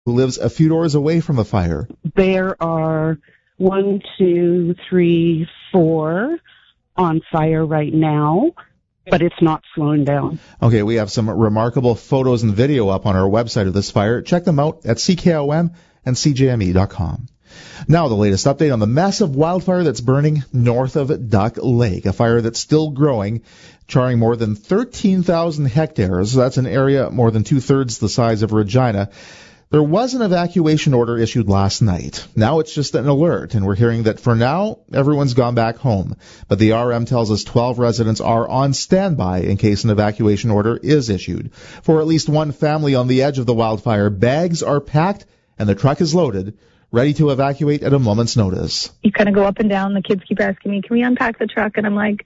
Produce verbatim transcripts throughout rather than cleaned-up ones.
who lives a few doors away from the fire. There are one, two, three, four on fire right now, but it's not slowing down. Okay, we have some remarkable photos and video up on our website of this fire. Check them out at C K O M and C J M E dot com. Now the latest update on the massive wildfire that's burning north of Duck Lake, a fire that's still growing, charring more than thirteen thousand hectares. That's an area more than two-thirds the size of Regina. There was an evacuation order issued last night. Now it's just an alert, and we're hearing that for now, everyone's gone back home. But the R M tells us twelve residents are on standby in case an evacuation order is issued. For at least one family on the edge of the wildfire, bags are packed and the truck is loaded, ready to evacuate at a moment's notice. You kind of go up and down. The kids keep asking me, can we unpack the truck? And I'm like,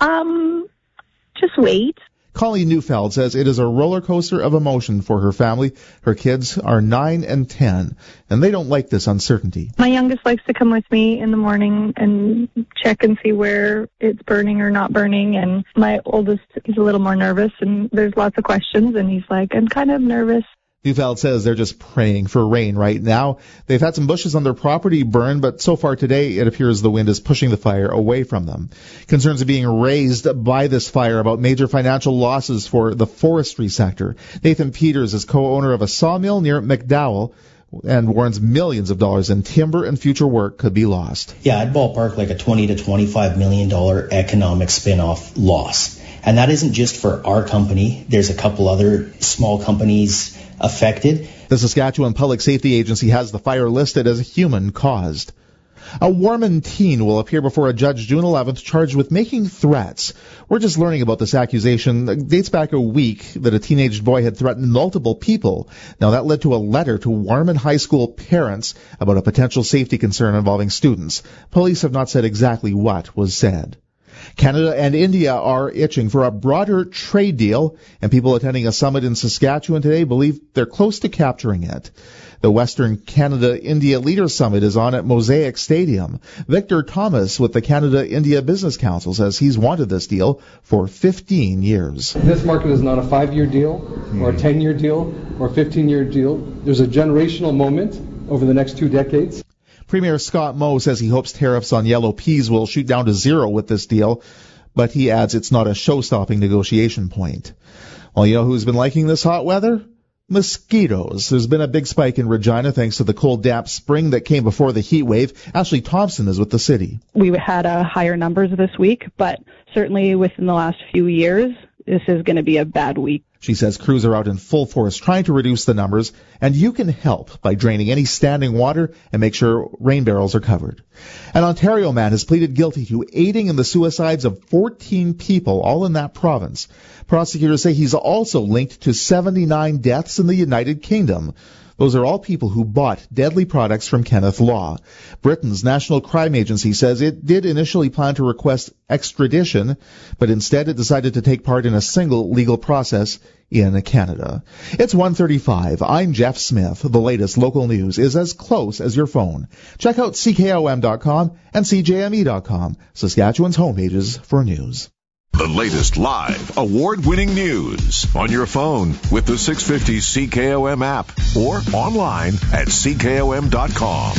um, just wait. Colleen Neufeld says it is a roller coaster of emotion for her family. Her kids are nine and ten, and they don't like this uncertainty. My youngest likes to come with me in the morning and check and see where it's burning or not burning, and my oldest is a little more nervous, and there's lots of questions, and he's like, I'm kind of nervous. Neufeld says they're just praying for rain right now. They've had some bushes on their property burn, but so far today it appears the wind is pushing the fire away from them. Concerns are being raised by this fire about major financial losses for the forestry sector. Nathan Peters is co-owner of a sawmill near McDowell and warns millions of dollars in timber and future work could be lost. Yeah, I'd ballpark like a twenty to twenty-five million dollars economic spin-off loss. And that isn't just for our company. There's a couple other small companies affected. The Saskatchewan Public Safety Agency has the fire listed as human-caused. A Warman teen will appear before a judge June eleventh charged with making threats. We're just learning about this accusation. It dates back a week that a teenage boy had threatened multiple people. Now that led to a letter to Warman High School parents about a potential safety concern involving students. Police have not said exactly what was said. Canada and India are itching for a broader trade deal, and people attending a summit in Saskatchewan today believe they're close to capturing it. The Western Canada-India Leaders Summit is on at Mosaic Stadium. Victor Thomas with the Canada-India Business Council says he's wanted this deal for fifteen years. This market is not a five-year deal or a ten-year deal or a fifteen-year deal. There's a generational moment over the next two decades. Premier Scott Moe says he hopes tariffs on yellow peas will shoot down to zero with this deal, but he adds it's not a show-stopping negotiation point. Well, you know who's been liking this hot weather? Mosquitoes. There's been a big spike in Regina thanks to the cold, damp spring that came before the heat wave. Ashley Thompson is with the city. We had uh, higher numbers this week, but certainly within the last few years, this is going to be a bad week. She says crews are out in full force trying to reduce the numbers, and you can help by draining any standing water and make sure rain barrels are covered. An Ontario man has pleaded guilty to aiding in the suicides of fourteen people, all in that province. Prosecutors say he's also linked to seventy-nine deaths in the United Kingdom. Those are all people who bought deadly products from Kenneth Law. Britain's National Crime Agency says it did initially plan to request extradition, but instead it decided to take part in a single legal process in Canada. It's one thirty-five. I'm Jeff Smith. The latest local news is as close as your phone. Check out C K O M dot com and C J M E dot com, Saskatchewan's homepages for news. The latest live, award-winning news on your phone with the six fifty C K O M app or online at C K O M dot com.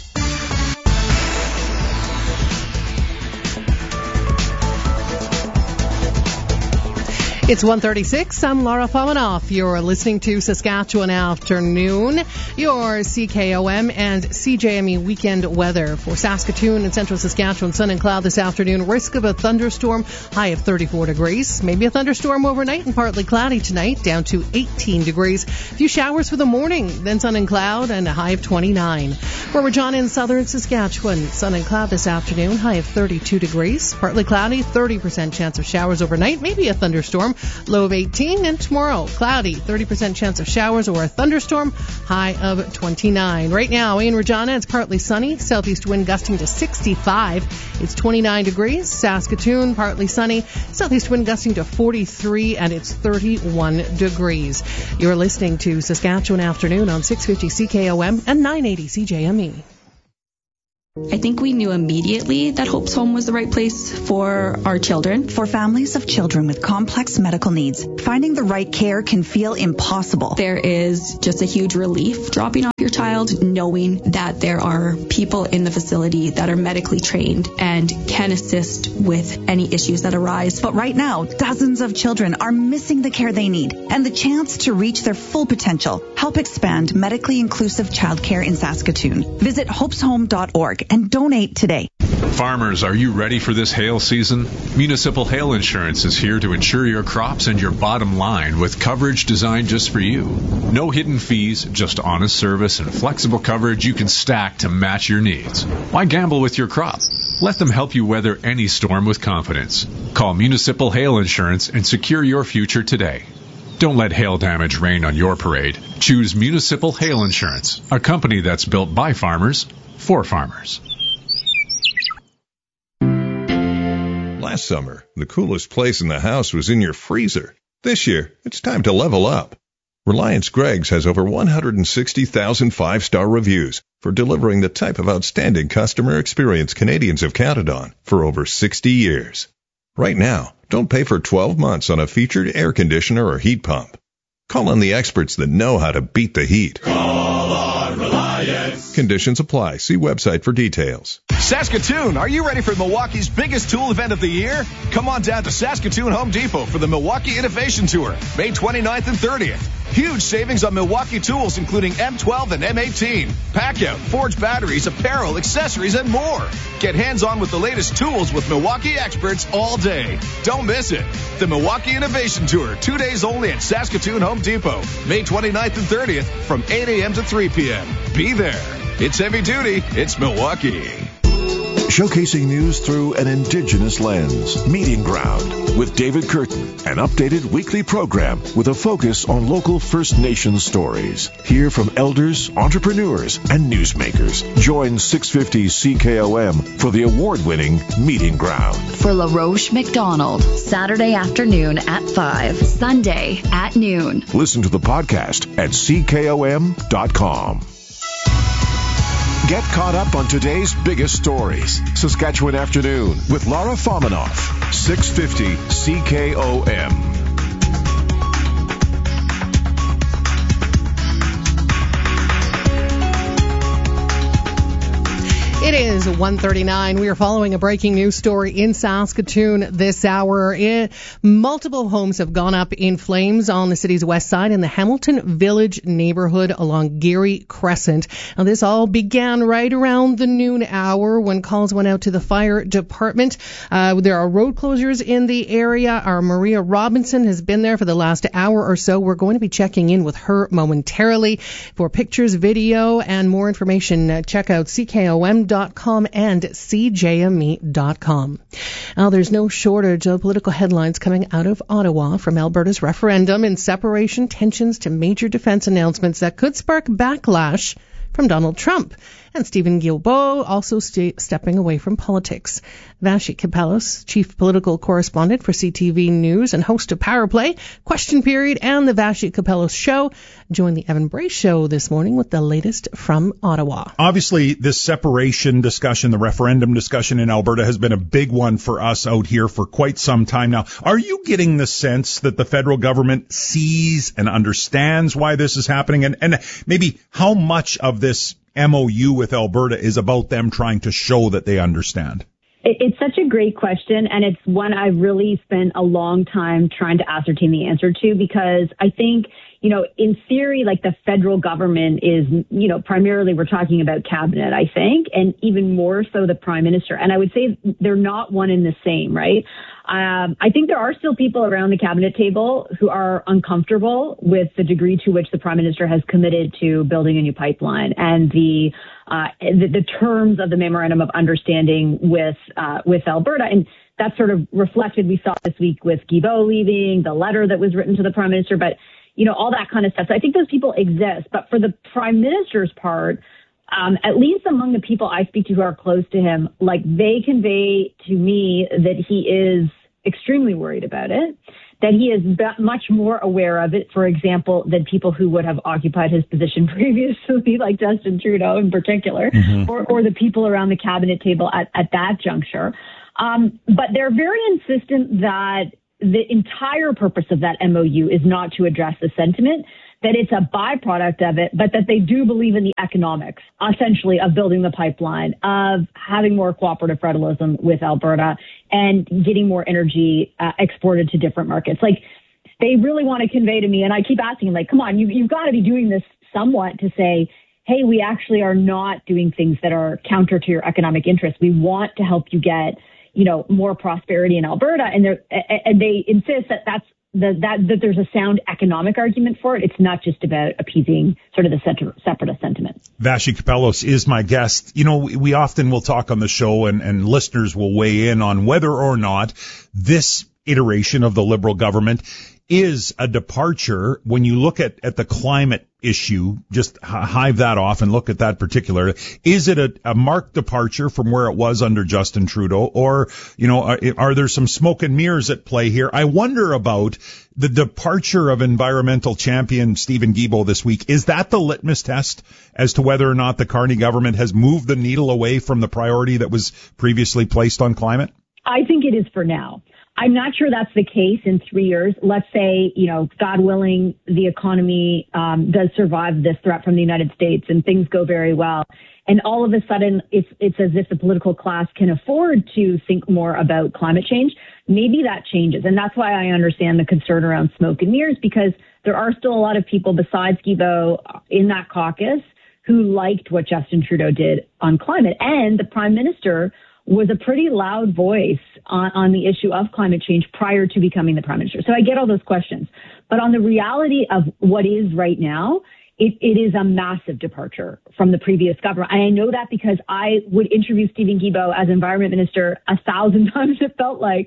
It's one thirty-six. I'm Laura Famanoff. You're listening to Saskatchewan Afternoon, your C K O M and C J M E weekend weather for Saskatoon and central Saskatchewan. Sun and cloud this afternoon. Risk of a thunderstorm. High of thirty-four degrees. Maybe a thunderstorm overnight and partly cloudy tonight. Down to eighteen degrees. A few showers for the morning. Then sun and cloud and a high of twenty-nine. We're Regina in southern Saskatchewan. Sun and cloud this afternoon. High of thirty-two degrees. Partly cloudy. thirty percent chance of showers overnight. Maybe a thunderstorm. Low of eighteen, and tomorrow, cloudy, thirty percent chance of showers or a thunderstorm, high of twenty-nine. Right now, in Regina, it's partly sunny, southeast wind gusting to sixty-five. It's twenty-nine degrees. Saskatoon, partly sunny, southeast wind gusting to forty-three, and it's thirty-one degrees. You're listening to Saskatchewan Afternoon on six fifty C K O M and nine eighty C J M E. I think we knew immediately that Hope's Home was the right place for our children. For families of children with complex medical needs, finding the right care can feel impossible. There is just a huge relief dropping off your child, knowing that there are people in the facility that are medically trained and can assist with any issues that arise. But right now, dozens of children are missing the care they need and the chance to reach their full potential. Help expand medically inclusive childcare in Saskatoon. Visit hopes home dot org and donate today. Farmers, are you ready for this hail season? Municipal Hail Insurance is here to insure your crops and your bottom line with coverage designed just for you. No hidden fees, just honest service and flexible coverage you can stack to match your needs. Why gamble with your crop? Let them help you weather any storm with confidence. Call Municipal Hail Insurance and secure your future today. Don't let hail damage rain on your parade. Choose Municipal Hail Insurance, a company that's built by farmers for farmers. Last summer, the coolest place in the house was in your freezer. This year, it's time to level up. Reliance Greggs has over one hundred sixty thousand five-star reviews for delivering the type of outstanding customer experience Canadians have counted on for over sixty years. Right now, don't pay for twelve months on a featured air conditioner or heat pump. Call on the experts that know how to beat the heat. Call on Reliance. Conditions apply. See website for details. Saskatoon, are you ready for Milwaukee's biggest tool event of the year? Come on down to Saskatoon Home Depot for the Milwaukee Innovation Tour, May twenty-ninth and thirtieth. Huge savings on Milwaukee tools, including M twelve and M eighteen, Packout, Forge batteries, apparel, accessories, and more. Get hands-on with the latest tools with Milwaukee experts all day. Don't miss it. The Milwaukee Innovation Tour, two days only at Saskatoon Home Depot, May twenty-ninth and thirtieth from eight a.m. to three p.m. Be there. It's heavy duty. It's Milwaukee. Showcasing news through an Indigenous lens. Meeting Ground with David Curtin, an updated weekly program with a focus on local First Nations stories. Hear from elders, entrepreneurs, and newsmakers. Join six fifty C K O M for the award-winning Meeting Ground. For LaRoche McDonald, Saturday afternoon at five, Sunday at noon. Listen to the podcast at C K O M dot com. Get caught up on today's biggest stories. Saskatchewan Afternoon with Laura Fominoff, six fifty C K O M. It is one thirty-nine. We are following a breaking news story in Saskatoon this hour. It, multiple homes have gone up in flames on the city's west side in the Hamilton Village neighborhood along Geary Crescent. Now, this all began right around the noon hour when calls went out to the fire department. Uh, there are road closures in the area. Our Maria Robinson has been there for the last hour or so. We're going to be checking in with her momentarily. For pictures, video, and more information, uh, check out C K O M dot com and C J M E dot com. Now, there's no shortage of political headlines coming out of Ottawa from Alberta's referendum and separation tensions to major defense announcements that could spark backlash from Donald Trump. And Stephen Guilbeault also st- stepping away from politics. Vassy Kapelos, chief political correspondent for C T V News and host of Power Play, Question Period, and the Vassy Kapelos Show, joined the Evan Bray Show this morning with the latest from Ottawa. Obviously, this separation discussion, the referendum discussion in Alberta, has been a big one for us out here for quite some time now. Are you getting the sense that the federal government sees and understands why this is happening? And, and maybe how much of this M O U with Alberta is about them trying to show that they understand? It's such a great question, and it's one I've really spent a long time trying to ascertain the answer to, because I think, you know, in theory, like the federal government is, you know, primarily we're talking about cabinet, I think, and even more so the prime minister. And I would say they're not one and the same, right? Um, I think there are still people around the cabinet table who are uncomfortable with the degree to which the prime minister has committed to building a new pipeline and the uh, the, the terms of the memorandum of understanding with uh, with Alberta. And that's sort of reflected, we saw this week with Guilbeault leaving, the letter that was written to the prime minister, but, you know, all that kind of stuff. So I think those people exist. But for the prime minister's part, Um, at least among the people I speak to who are close to him, like they convey to me that he is extremely worried about it, that he is much more aware of it, for example, than people who would have occupied his position previously, like Justin Trudeau in particular, mm-hmm. or, or the people around the cabinet table at, at that juncture. Um, but they're very insistent that the entire purpose of that M O U is not to address the sentiment, that it's a byproduct of it, but that they do believe in the economics, essentially, of building the pipeline, of having more cooperative federalism with Alberta, and getting more energy uh, exported to different markets. Like, they really want to convey to me, and I keep asking, like, come on, you, you've got to be doing this somewhat to say, hey, we actually are not doing things that are counter to your economic interests. We want to help you get, you know, more prosperity in Alberta, and they and they insist that that's the, that that there's a sound economic argument for it. It's not just about appeasing sort of the center, separatist sentiment. Vassy Kapelos is my guest. You know, we, we often will talk on the show, and, and listeners will weigh in on whether or not this iteration of the Liberal government is a departure. When you look at, at the climate issue, just hive that off and look at that particular. Is it a, a marked departure from where it was under Justin Trudeau, or, you know, are, are there some smoke and mirrors at play here? I wonder about the departure of environmental champion Steven Guilbeault this week. Is that the litmus test as to whether or not the Carney government has moved the needle away from the priority that was previously placed on climate? I think it is for now. I'm not sure that's the case in three years. Let's say, you know, God willing, the economy um, does survive this threat from the United States and things go very well. And all of a sudden, it's, it's as if the political class can afford to think more about climate change. Maybe that changes. And that's why I understand the concern around smoke and mirrors, because there are still a lot of people besides Guilbeault in that caucus who liked what Justin Trudeau did on climate. And the Prime Minister was a pretty loud voice on, on the issue of climate change prior to becoming the Prime Minister. So I get all those questions. But on the reality of what is right now, it, it is a massive departure from the previous government. And I know that because I would interview Steven Guilbeault as Environment Minister a thousand times, it felt like.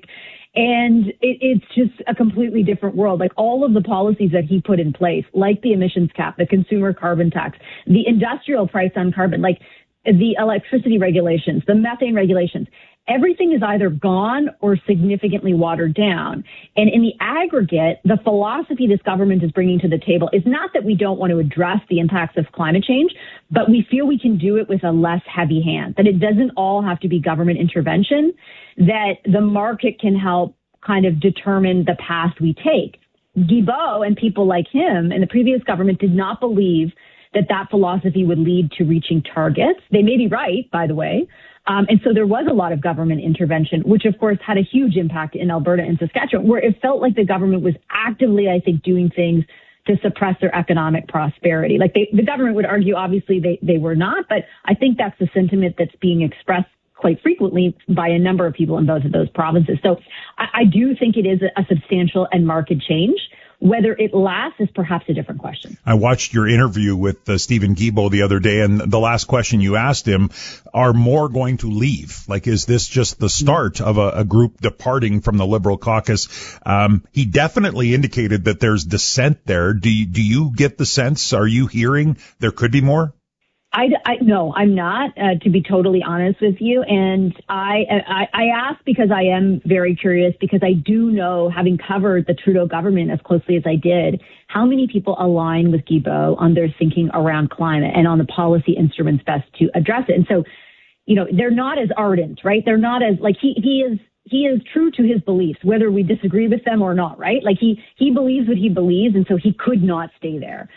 And it, it's just a completely different world. Like, all of the policies that he put in place, like the emissions cap, the consumer carbon tax, the industrial price on carbon, like the electricity regulations, the methane regulations, everything is either gone or significantly watered down. And in the aggregate, the philosophy this government is bringing to the table is not that we don't want to address the impacts of climate change, but we feel we can do it with a less heavy hand, that it doesn't all have to be government intervention, that the market can help kind of determine the path we take. Guilbeault and people like him and the previous government did not believe that that philosophy would lead to reaching targets. They may be right, by the way. Um, and so there was a lot of government intervention, which of course had a huge impact in Alberta and Saskatchewan, where it felt like the government was actively, I think, doing things to suppress their economic prosperity. Like they, the government would argue, obviously, they, they were not, but I think that's the sentiment that's being expressed quite frequently by a number of people in both of those provinces. So I, I do think it is a, a substantial and marked change. Whether it lasts is perhaps a different question. I watched your interview with uh, Steven Guilbeault the other day, and the last question you asked him, are more going to leave? Like, is this just the start of a, a group departing from the Liberal caucus? Um, he definitely indicated that there's dissent there. Do you, do you get the sense, are you hearing there could be more? I, I, no, I'm not, uh, to be totally honest with you. And I, I, I ask because I am very curious, because I do know, having covered the Trudeau government as closely as I did, how many people align with Guilbeault on their thinking around climate and on the policy instruments best to address it. And so, you know, they're not as ardent, right? They're not as, like, he, he is, he is true to his beliefs, whether we disagree with them or not, right? Like, he, he believes what he believes, and so he could not stay there.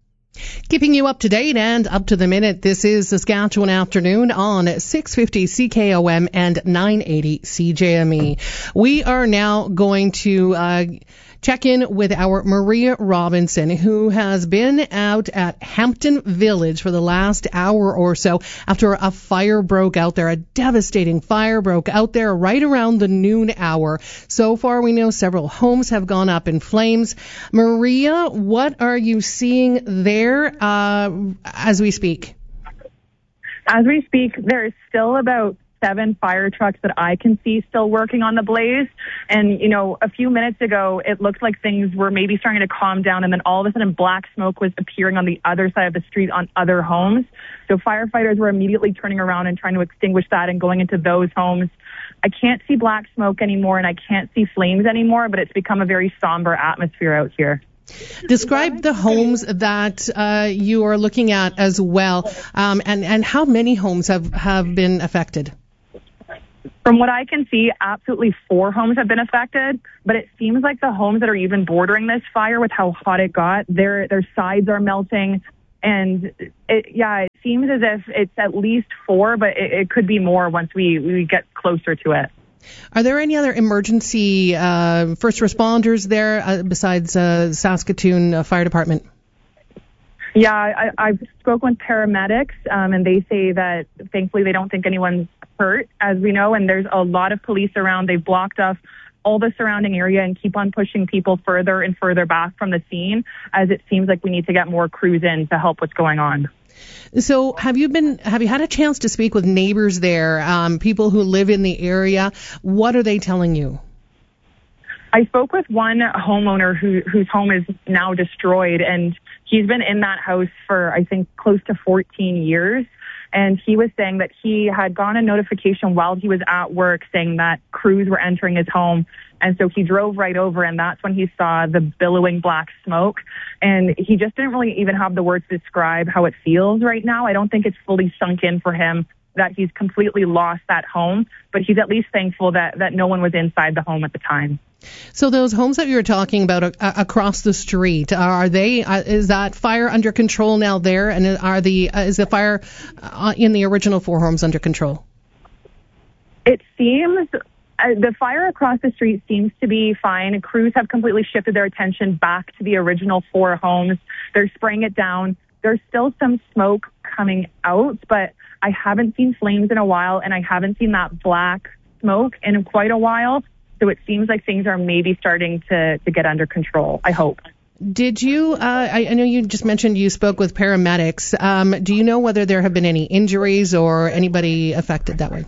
Keeping you up to date and up to the minute, this is Saskatchewan Afternoon on six fifty C K O M and nine eighty C J M E. We are now going to uh, check in with our Maria Robinson, who has been out at Hampton Village for the last hour or so after a fire broke out there. A devastating fire broke out there right around the noon hour. So far, we know several homes have gone up in flames. Maria, what are you seeing there uh, as we speak? As we speak, there is still about seven fire trucks that I can see still working on the blaze. And, you know, a few minutes ago, it looked like things were maybe starting to calm down. And then all of a sudden, black smoke was appearing on the other side of the street on other homes. So firefighters were immediately turning around and trying to extinguish that and going into those homes. I can't see black smoke anymore, and I can't see flames anymore, but it's become a very somber atmosphere out here. Describe the homes that uh, you are looking at as well, um, and, and how many homes have, have been affected? From what I can see, absolutely four homes have been affected, but it seems like the homes that are even bordering this fire with how hot it got, their their sides are melting. And it, yeah, it seems as if it's at least four, but it, it could be more once we, we get closer to it. Are there any other emergency uh, first responders there uh, besides uh, Saskatoon uh, Fire Department? Yeah, I, I've spoken with paramedics, um, and they say that thankfully they don't think anyone's hurt, as we know, and there's a lot of police around. They've blocked off all the surrounding area and keep on pushing people further and further back from the scene, as it seems like we need to get more crews in to help what's going on. So have you been, have you had a chance to speak with neighbors there, um, people who live in the area? What are they telling you? I spoke with one homeowner who, whose home is now destroyed, and he's been in that house for, I think, close to fourteen years. And he was saying that he had gotten a notification while he was at work saying that crews were entering his home. And so he drove right over, and that's when he saw the billowing black smoke. And he just didn't really even have the words to describe how it feels right now. I don't think it's fully sunk in for him that he's completely lost that home, but he's at least thankful that, that no one was inside the home at the time. So those homes that you were talking about uh, across the street, are they, uh, is that fire under control now there? And are the, uh, is the fire uh, in the original four homes under control? It seems, uh, the fire across the street seems to be fine. Crews have completely shifted their attention back to the original four homes. They're spraying it down. There's still some smoke coming out, but I haven't seen flames in a while, and I haven't seen that black smoke in quite a while. So it seems like things are maybe starting to, to get under control, I hope. Did you, uh, I, I know you just mentioned you spoke with paramedics. Um, do you know whether there have been any injuries or anybody affected that way?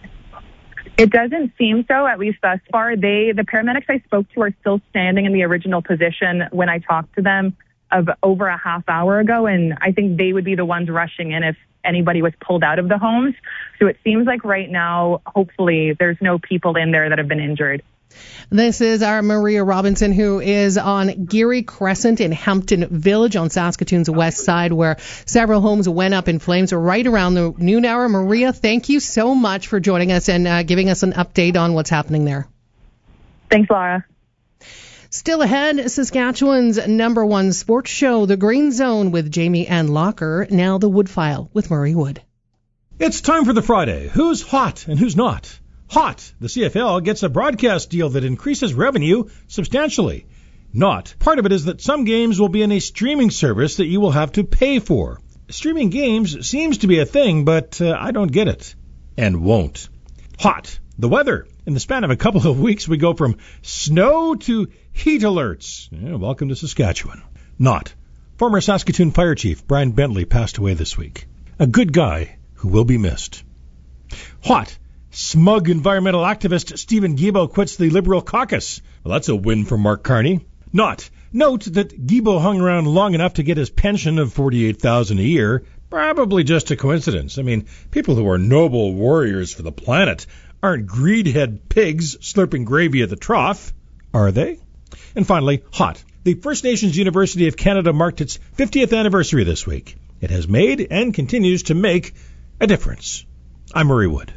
It doesn't seem so, at least thus far. They, the paramedics I spoke to are still standing in the original position when I talked to them of over a half hour ago, and I think they would be the ones rushing in if anybody was pulled out of the homes. So it seems like right now, hopefully, there's no people in there that have been injured. This is our Maria Robinson, who is on Geary Crescent in Hampton Village on Saskatoon's west side, where several homes went up in flames right around the noon hour. Maria, thank you so much for joining us and uh, giving us an update on what's happening there. Thanks, Laura. Still ahead, Saskatchewan's number one sports show, The Green Zone with Jamie Ann Locker. Now the Woodfile with Murray Wood. It's time for the Friday. Who's hot and who's not? Hot. The C F L gets a broadcast deal that increases revenue substantially. Not. Part of it is that some games will be in a streaming service that you will have to pay for. Streaming games seems to be a thing, but uh, I don't get it. And won't. Hot. The weather. In the span of a couple of weeks, we go from snow to heat alerts. Yeah, welcome to Saskatchewan. Not. Former Saskatoon Fire Chief Brian Bentley passed away this week. A good guy who will be missed. Hot. Smug environmental activist Stephen Guilbeault quits the Liberal caucus. Well, that's a win for Mark Carney. Not. Note that Guilbeault hung around long enough to get his pension of forty-eight thousand dollars a year. Probably just a coincidence. I mean, people who are noble warriors for the planet aren't greedhead pigs slurping gravy at the trough, are they? And finally, hot. The First Nations University of Canada marked its fiftieth anniversary this week. It has made and continues to make a difference. I'm Murray Wood.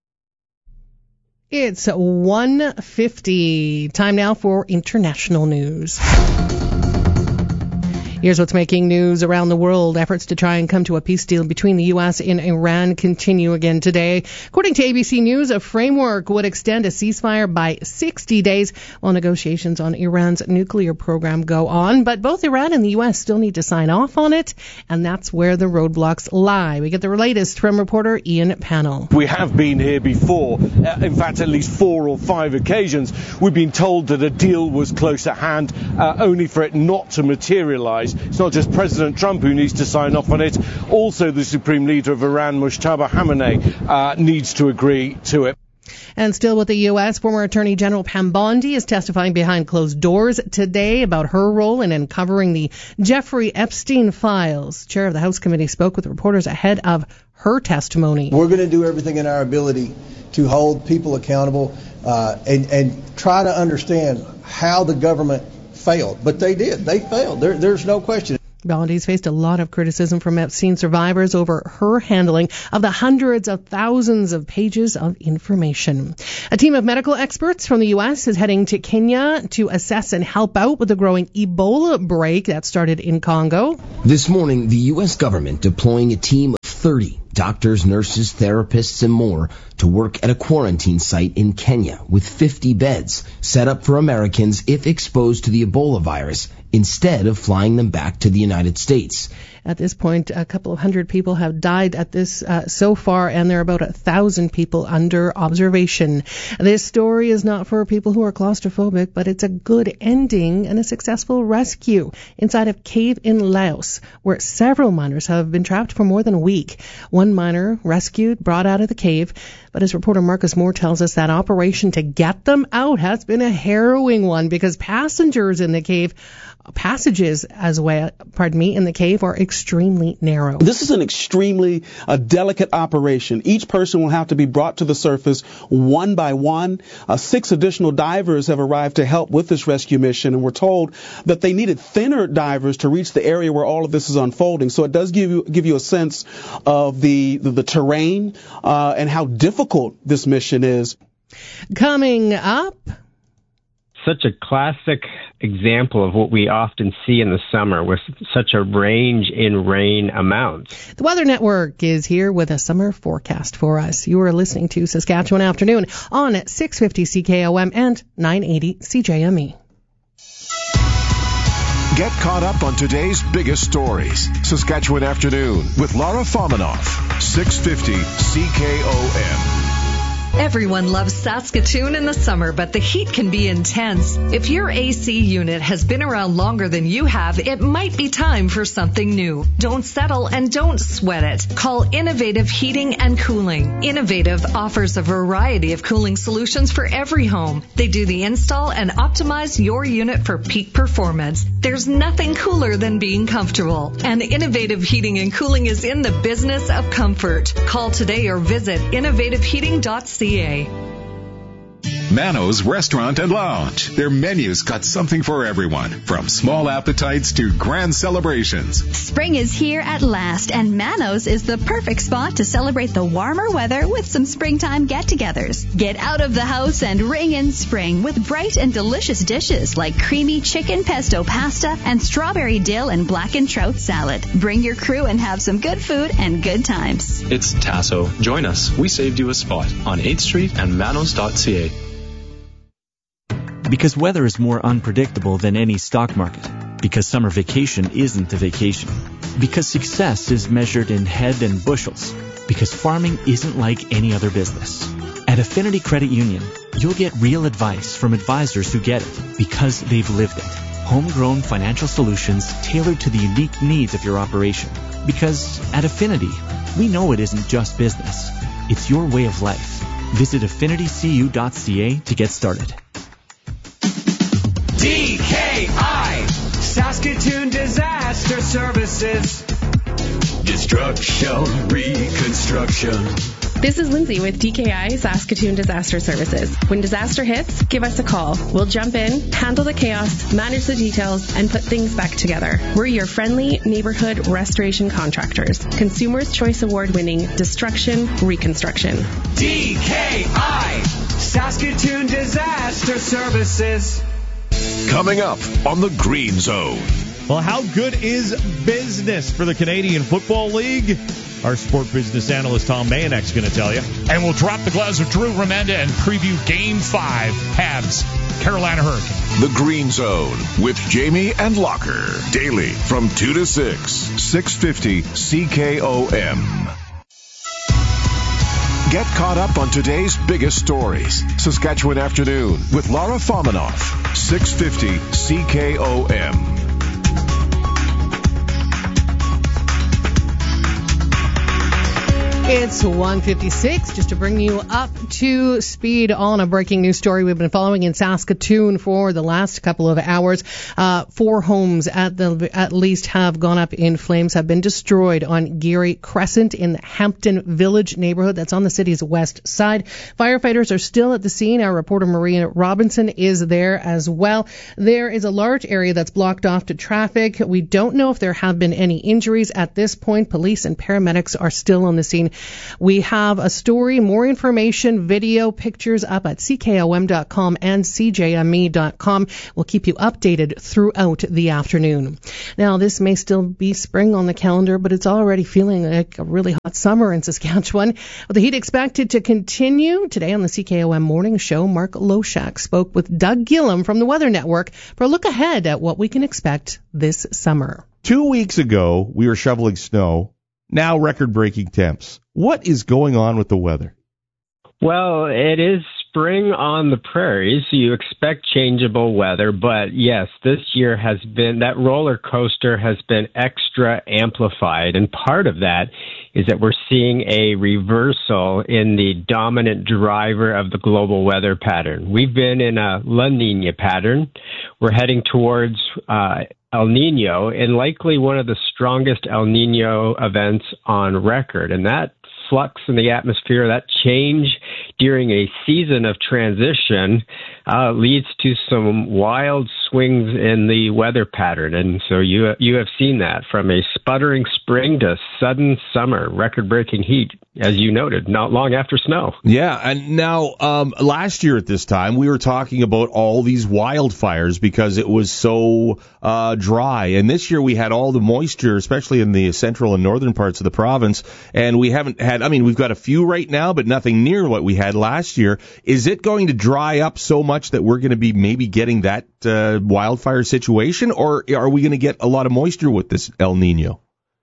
It's one fifty. Time now for international news. Here's what's making news around the world. Efforts to try and come to a peace deal between the U S and Iran continue again today. According to A B C News, a framework would extend a ceasefire by sixty days while negotiations on Iran's nuclear program go on. But both Iran and the U S still need to sign off on it, and that's where the roadblocks lie. We get the latest from reporter Ian Pannell. We have been here before. Uh, in fact, at least four or five occasions, we've been told that a deal was close at hand, uh, only for it not to materialize. this. It's not just President Trump who needs to sign off on it. Also, the Supreme Leader of Iran, Mujtaba Khamenei, uh, needs to agree to it. And still with the U S, former Attorney General Pam Bondi is testifying behind closed doors today about her role in uncovering the Jeffrey Epstein files. Chair of the House Committee spoke with reporters ahead of her testimony. We're going to do everything in our ability to hold people accountable uh, and, and try to understand how the government failed. But they did. They failed. There, there's no question. Bondi's faced a lot of criticism from Epstein survivors over her handling of the hundreds of thousands of pages of information. A team of medical experts from the U S is heading to Kenya to assess and help out with the growing Ebola outbreak that started in Congo. This morning, the U S government deploying a team of thirty doctors, nurses, therapists, and more to work at a quarantine site in Kenya with fifty beds set up for Americans if exposed to the Ebola virus, instead of flying them back to the United States. At this point, a couple of hundred people have died at this uh, so far, and there are about a thousand people under observation. This story is not for people who are claustrophobic, but it's a good ending and a successful rescue inside a cave in Laos, where several miners have been trapped for more than a week. One miner rescued, brought out of the cave, but as reporter Marcus Moore tells us, that operation to get them out has been a harrowing one because passengers in the cave passages as well, pardon me, in the cave are extremely narrow. This is an extremely uh, delicate operation. Each person will have to be brought to the surface one by one. Uh, six additional divers have arrived to help with this rescue mission, and we're told that they needed thinner divers to reach the area where all of this is unfolding. So it does give you give you a sense of the the, the terrain uh, and how difficult this mission is. Coming up, such a classic example of what we often see in the summer with such a range in rain amounts. The Weather Network is here with a summer forecast for us. You are listening to Saskatchewan Afternoon on six fifty C K O M and nine eighty C J M E. Get caught up on today's biggest stories. Saskatchewan Afternoon with Laura Fominoff, six fifty C K O M. Everyone loves Saskatoon in the summer, but the heat can be intense. If your A C unit has been around longer than you have, it might be time for something new. Don't settle and don't sweat it. Call Innovative Heating and Cooling. Innovative offers a variety of cooling solutions for every home. They do the install and optimize your unit for peak performance. There's nothing cooler than being comfortable. And Innovative Heating and Cooling is in the business of comfort. Call today or visit innovative heating dot c a. Mano's Restaurant and Lounge. Their menu's got something for everyone, from small appetites to grand celebrations. Spring is here at last, and Mano's is the perfect spot to celebrate the warmer weather with some springtime get-togethers. Get out of the house and ring in spring with bright and delicious dishes like creamy chicken pesto pasta and strawberry dill and blackened trout salad. Bring your crew and have some good food and good times. It's Tasso. Join us. We saved you a spot on eighth street and manos dot c a. Because weather is more unpredictable than any stock market. Because summer vacation isn't a vacation. Because success is measured in head and bushels. Because farming isn't like any other business. At Affinity Credit Union, you'll get real advice from advisors who get it because they've lived it. Homegrown financial solutions tailored to the unique needs of your operation. Because at Affinity, we know it isn't just business. It's your way of life. Visit affinity c u dot c a to get started. D K I, Saskatoon Disaster Services. Destruction, reconstruction. This is Lindsay with D K I Saskatoon Disaster Services. When disaster hits, give us a call. We'll jump in, handle the chaos, manage the details, and put things back together. We're your friendly neighborhood restoration contractors. Consumers' Choice Award-winning Destruction Reconstruction. D K I, Saskatoon Disaster Services. Coming up on the Green Zone. Well, how good is business for the Canadian Football League? Our sport business analyst Tom Mayanek's going to tell you. And we'll drop the gloves of Drew Remenda and preview Game five, Habs, Carolina Hurricane. The Green Zone with Jamie and Locker. Daily from two to six, six fifty C K O M. Get caught up on today's biggest stories. Saskatchewan Afternoon with Laura Fominoff, six fifty C K O M. It's one fifty-six, just to bring you up to speed on a breaking news story we've been following in Saskatoon for the last couple of hours. Uh, four homes at the at least have gone up in flames, have been destroyed on Geary Crescent in the Hampton Village neighborhood. That's on the city's west side. Firefighters are still at the scene. Our reporter Maria Robinson is there as well. There is a large area that's blocked off to traffic. We don't know if there have been any injuries at this point. Police and paramedics are still on the scene. We have a story, more information, video, pictures up at C K O M dot com and C J M E dot com. We'll keep you updated throughout the afternoon. Now, this may still be spring on the calendar, but it's already feeling like a really hot summer in Saskatchewan. With the heat expected to continue, today on the C K O M Morning Show, Mark Loshak spoke with Doug Gillum from the Weather Network for a look ahead at what we can expect this summer. Two weeks ago, we were shoveling snow. Now record-breaking temps. What is going on with the weather? Well, it is spring on the prairies. So you expect changeable weather, but yes, this year has been, that roller coaster has been extra amplified. And part of that is that we're seeing a reversal in the dominant driver of the global weather pattern. We've been in a La Nina pattern. We're heading towards uh, El Nino, and likely one of the strongest El Nino events on record. And that flux in the atmosphere, that change during a season of transition, uh, leads to some wild swings in the weather pattern. And so you you have seen that from a sputtering spring to sudden summer, record-breaking heat, as you noted, not long after snow. Yeah, and now um, last year at this time, we were talking about all these wildfires because it was so uh, dry. And this year we had all the moisture, especially in the central and northern parts of the province. And we haven't had, I mean, we've got a few right now, but nothing near what we had last year. Is it going to dry up so much that we're going to be maybe getting that uh, wildfire situation? Or are we going to get a lot of moisture with this El Nino?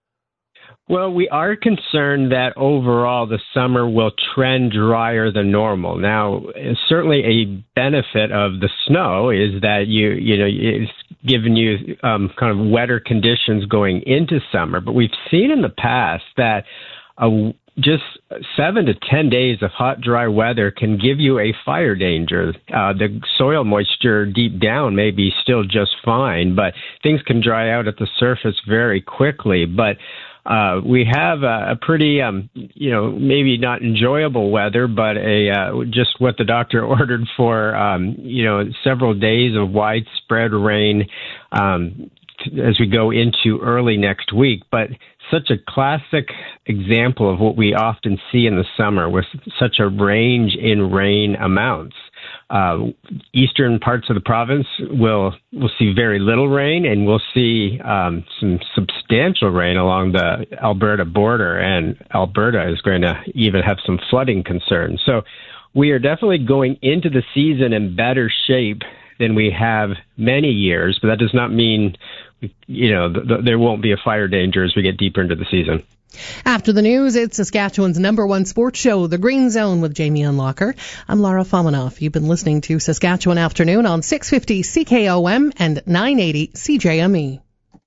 Well, we are concerned that overall the summer will trend drier than normal. Now, certainly a benefit of the snow is that you, you know, it's given you um, kind of wetter conditions going into summer. But we've seen in the past that a just seven to ten days of hot, dry weather can give you a fire danger. Uh, the soil moisture deep down may be still just fine, but things can dry out at the surface very quickly. But uh, we have a, a pretty, um, you know, maybe not enjoyable weather, but a uh, just what the doctor ordered for, um, you know, several days of widespread rain um, t- as we go into early next week. But such a classic example of what we often see in the summer with such a range in rain amounts. Uh, eastern parts of the province will will see very little rain, and we'll see um, some substantial rain along the Alberta border, and Alberta is going to even have some flooding concerns. So we are definitely going into the season in better shape than we have many years, but that does not mean, you know, th- th- there won't be a fire danger as we get deeper into the season. After the news, it's Saskatchewan's number one sports show, The Green Zone with Jamie Unlocker. I'm Laura Fominoff. You've been listening to Saskatchewan Afternoon on six fifty C K O M and nine eighty C J M E.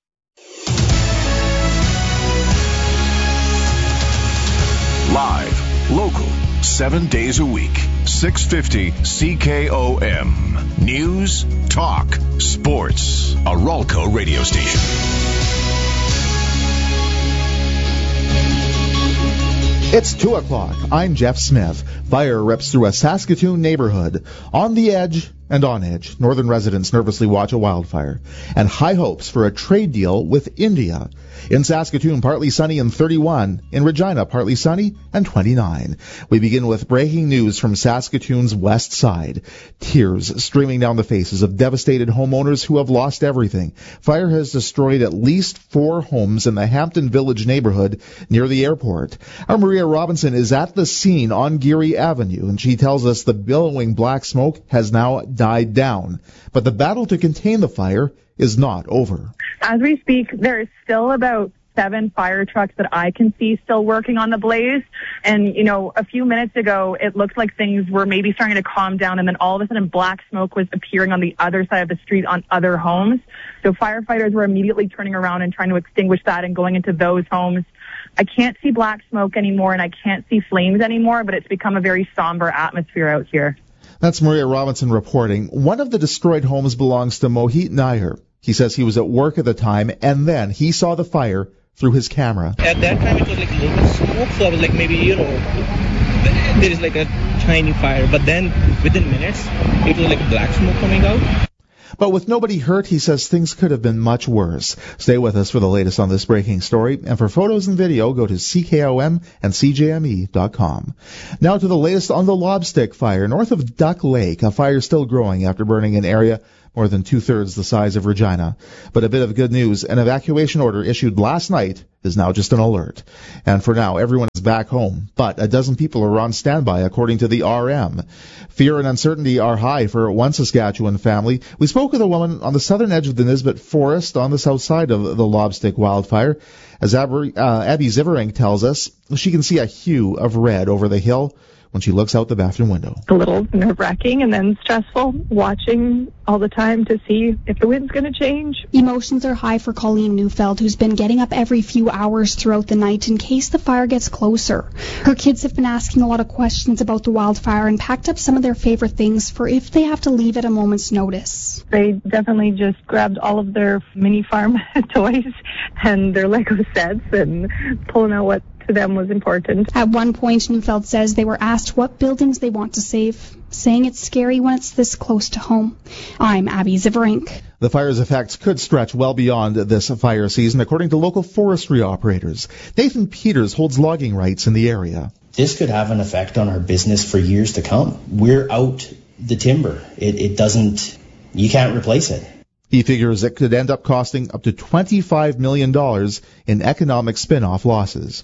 Live, local, seven days a week, six fifty C K O M. News, talk, sports. A Ralco radio station. It's two o'clock. I'm Jeff Smith. Fire rips through a Saskatoon neighborhood. On the edge and on edge, northern residents nervously watch a wildfire. And high hopes for a trade deal with India. In Saskatoon, partly sunny and thirty-one. In Regina, partly sunny and twenty-nine. We begin with breaking news from Saskatoon's west side. Tears streaming down the faces of devastated homeowners who have lost everything. Fire has destroyed at least four homes in the Hampton Village neighborhood near the airport. Our Maria Robinson is at the scene on Geary Avenue, and she tells us the billowing black smoke has now died down. But the battle to contain the fire is not over. As we speak, there is still about seven fire trucks that I can see still working on the blaze. And, you know, a few minutes ago, it looked like things were maybe starting to calm down, and then all of a sudden black smoke was appearing on the other side of the street on other homes. So firefighters were immediately turning around and trying to extinguish that and going into those homes. I can't see black smoke anymore and I can't see flames anymore, but it's become a very somber atmosphere out here. That's Maria Robinson reporting. One of the destroyed homes belongs to Mohit Nair. He says he was at work at the time, and then he saw the fire through his camera. At that time, it was like a little bit of smoke, so I was like, maybe, you know, there is like a tiny fire. But then, within minutes, it was like black smoke coming out. But with nobody hurt, he says things could have been much worse. Stay with us for the latest on this breaking story. And for photos and video, go to C K O M and C J M E dot com. Now to the latest on the Lobstick fire. North of Duck Lake, a fire still growing after burning an area more than two-thirds the size of Regina. But a bit of good news, an evacuation order issued last night is now just an alert. And for now, everyone is back home. But a dozen people are on standby, according to the R M. Fear and uncertainty are high for one Saskatchewan family. We spoke with a woman on the southern edge of the Nisbet Forest on the south side of the Lobstick wildfire. As Abby, uh, Abby Ziverink tells us, she can see a hue of red over the hill when she looks out the bathroom window. A little nerve-wracking and then stressful, watching all the time to see if the wind's going to change. Emotions are high for Colleen Neufeld, who's been getting up every few hours throughout the night in case the fire gets closer. Her kids have been asking a lot of questions about the wildfire and packed up some of their favorite things for if they have to leave at a moment's notice. They definitely just grabbed all of their mini farm toys and their Lego sets and pulling out what to them was important. At one point, Neufeld says they were asked what buildings they want to save, saying it's scary when it's this close to home. I'm Abby Ziverink. The fire's effects could stretch well beyond this fire season, according to local forestry operators. Nathan Peters holds logging rights in the area. This could have an effect on our business for years to come. We're out the timber. It, it doesn't, you can't replace it. He figures it could end up costing up to twenty-five million dollars in economic spin-off losses.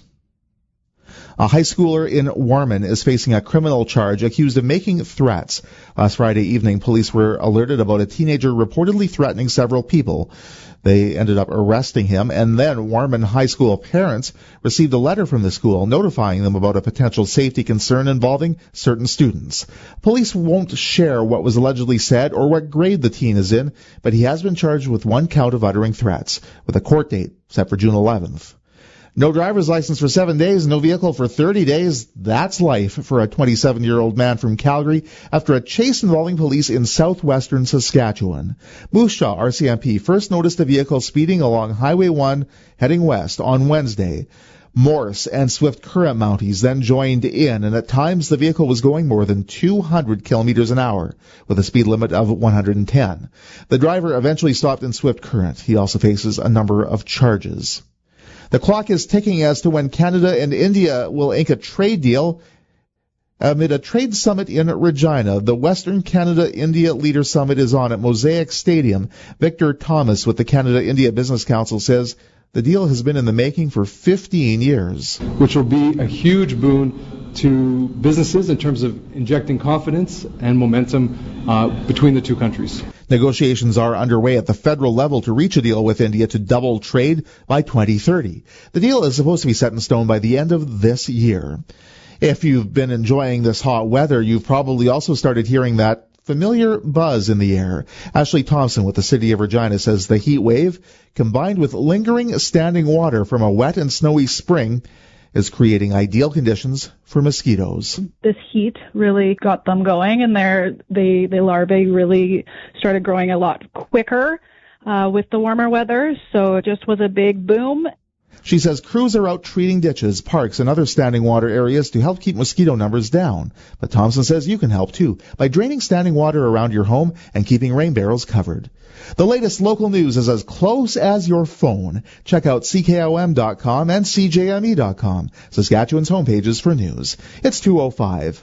A high schooler in Warman is facing a criminal charge accused of making threats. Last Friday evening, police were alerted about a teenager reportedly threatening several people. They ended up arresting him, and then Warman High School parents received a letter from the school notifying them about a potential safety concern involving certain students. Police won't share what was allegedly said or what grade the teen is in, but he has been charged with one count of uttering threats, with a court date set for June eleventh. No driver's license for seven days, no vehicle for thirty days. That's life for a twenty-seven-year-old man from Calgary after a chase involving police in southwestern Saskatchewan. Moose Jaw R C M P first noticed a vehicle speeding along Highway one heading west on Wednesday. Morse and Swift Current Mounties then joined in, and at times the vehicle was going more than two hundred kilometers an hour with a speed limit of one hundred ten. The driver eventually stopped in Swift Current. He also faces a number of charges. The clock is ticking as to when Canada and India will ink a trade deal amid a trade summit in Regina. The Western Canada-India Leader Summit is on at Mosaic Stadium. Victor Thomas with the Canada-India Business Council says the deal has been in the making for fifteen years. Which will be a huge boon to businesses in terms of injecting confidence and momentum uh, between the two countries. Negotiations are underway at the federal level to reach a deal with India to double trade by twenty thirty. The deal is supposed to be set in stone by the end of this year. If you've been enjoying this hot weather, you've probably also started hearing that familiar buzz in the air. Ashley Thompson with the City of Regina says the heat wave, combined with lingering standing water from a wet and snowy spring, is creating ideal conditions for mosquitoes. This heat really got them going, and their they the larvae really started growing a lot quicker uh, with the warmer weather, so it just was a big boom. She says crews are out treating ditches, parks, and other standing water areas to help keep mosquito numbers down. But Thompson says you can help too by draining standing water around your home and keeping rain barrels covered. The latest local news is as close as your phone. Check out C K O M dot com and C J M E dot com, Saskatchewan's homepages for news. It's two oh five.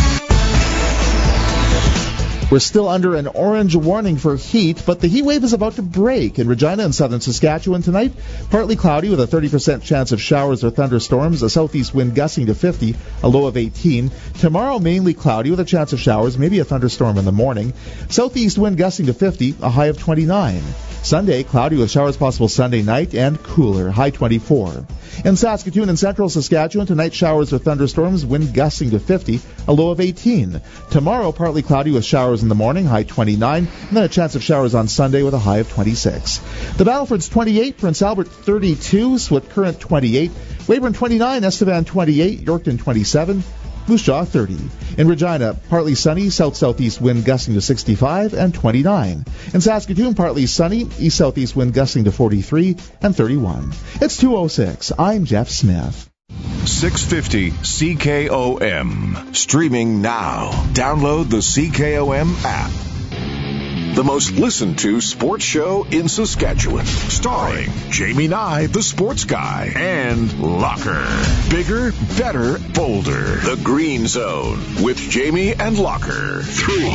We're still under an orange warning for heat, but the heat wave is about to break in Regina and southern Saskatchewan tonight. Partly cloudy with a thirty percent chance of showers or thunderstorms, a southeast wind gusting to fifty, a low of eighteen. Tomorrow, mainly cloudy with a chance of showers, maybe a thunderstorm in the morning. Southeast wind gusting to fifty, a high of twenty-nine. Sunday, cloudy with showers possible Sunday night and cooler, high twenty-four. In Saskatoon and central Saskatchewan, tonight showers or thunderstorms, wind gusting to fifty, a low of eighteen. Tomorrow, partly cloudy with showers showers in the morning, high twenty-nine, and then a chance of showers on Sunday with a high of twenty-six. The Battleford's twenty-eight, Prince Albert thirty-two, Swift Current twenty-eight, Weyburn twenty-nine, Estevan twenty-eight, Yorkton twenty-seven, Moose Jaw thirty. In Regina, partly sunny, south-southeast wind gusting to sixty-five and twenty-nine. In Saskatoon, partly sunny, east-southeast wind gusting to forty-three and thirty-one. It's two oh six. I'm Jeff Smith. six fifty C K O M. Streaming now. Download the C K O M app. The most listened to sports show in Saskatchewan. Starring Jamie Nye, the sports guy, and Locker. Bigger, better, bolder. The Green Zone with Jamie and Locker. Three.